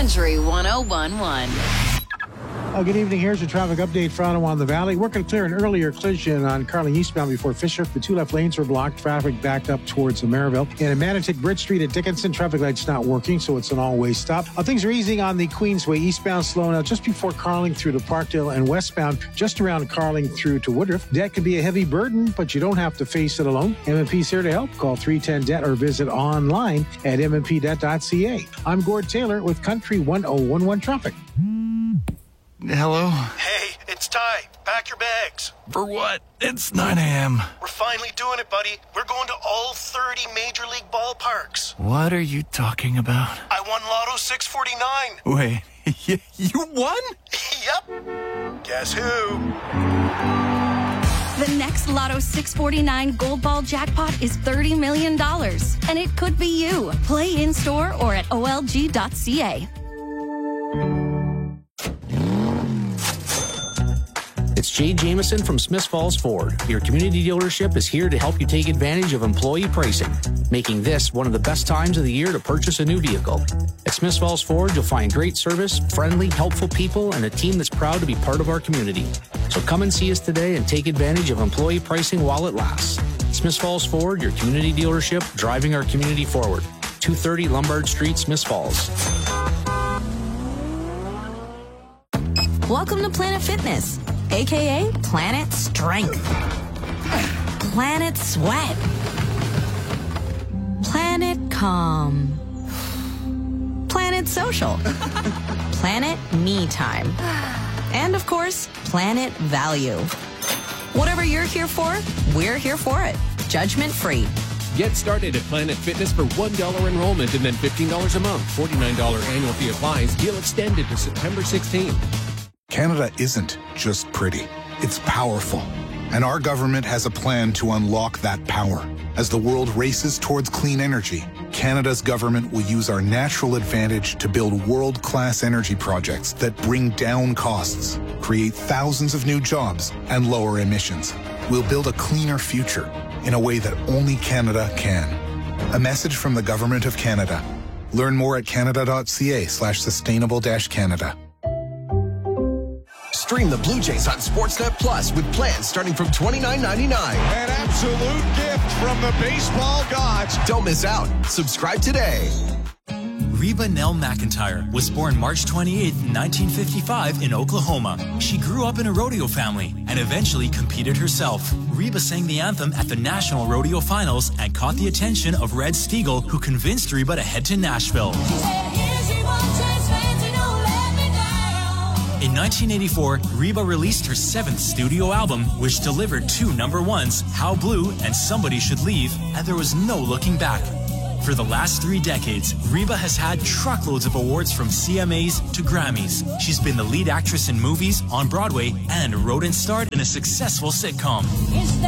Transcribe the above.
Country 101.1. Good evening. Here's a traffic update for Ottawa the Valley. Working to clear an earlier collision on Carling eastbound before Fisher. The two left lanes are blocked. Traffic backed up towards Maryville. And at Manotick Bridge Street at Dickinson, traffic light's not working, so it's an all-way stop. Things are easing on the Queensway eastbound slow now just before Carling through to Parkdale, and westbound just around Carling through to Woodruff. Debt can be a heavy burden, but you don't have to face it alone. MMP's here to help. Call 310-DEBT or visit online at mmp.ca. I'm Gord Taylor with Country 101.1 Traffic. Hello? Hey, it's Ty. Pack your bags. For what? It's 9 a.m. We're finally doing it, buddy. We're going to all 30 Major League ballparks. What are you talking about? I won Lotto 649. Wait, you won? Yep. Guess who? The next Lotto 649 Gold Ball jackpot is $30 million. And it could be you. Play in-store or at olg.ca. It's Jay Jameson from Smiths Falls Ford. Your community dealership is here to help you take advantage of employee pricing, making this one of the best times of the year to purchase a new vehicle. At Smiths Falls Ford, you'll find great service, friendly, helpful people, and a team that's proud to be part of our community. So come and see us today and take advantage of employee pricing while it lasts. Smiths Falls Ford, your community dealership, driving our community forward. 230 Lombard Street, Smiths Falls. Welcome to Planet Fitness, a.k.a. Planet Strength, Planet Sweat, Planet Calm, Planet Social, Planet Me Time, and of course, Planet Value. Whatever you're here for, we're here for it. Judgment free. Get started at Planet Fitness for $1 enrollment and then $15 a month. $49 annual fee applies. Deal extended to September 16th. Canada isn't just pretty, it's powerful. And our government has a plan to unlock that power. As the world races towards clean energy, Canada's government will use our natural advantage to build world-class energy projects that bring down costs, create thousands of new jobs, and lower emissions. We'll build a cleaner future in a way that only Canada can. A message from the Government of Canada. Learn more at canada.ca/sustainable-Canada. Stream the Blue Jays on Sportsnet Plus with plans starting from $29.99. An absolute gift from the baseball gods. Don't miss out. Subscribe today. Reba Nell McIntyre was born March 28, 1955 in Oklahoma. She grew up in a rodeo family and eventually competed herself. Reba sang the anthem at the National Rodeo Finals and caught the attention of Red Stiegel, who convinced Reba to head to Nashville. In 1984, Reba released her 7th studio album, which delivered 2 number ones, How Blue and Somebody Should Leave, and there was no looking back. For the last 3 decades, Reba has had truckloads of awards from CMAs to Grammys. She's been the lead actress in movies, on Broadway, and wrote and starred in a successful sitcom.